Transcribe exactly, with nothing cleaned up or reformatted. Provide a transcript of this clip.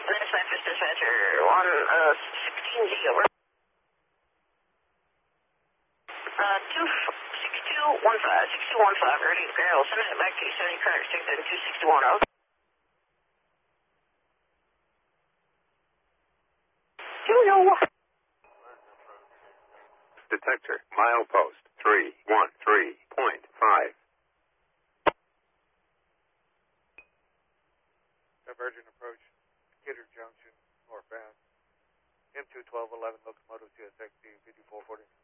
That's Memphis Dispatcher, one, uh, sixteen Z, over. Uh, two, six two one five, six two one five, ready to go. Send it back to you, seventy current, six seven two six two one, over. Detector, milepost, three one three point five. Divergent approach, Kidder Junction, northbound. M two twelve eleven locomotive C S X D fifty-four forty.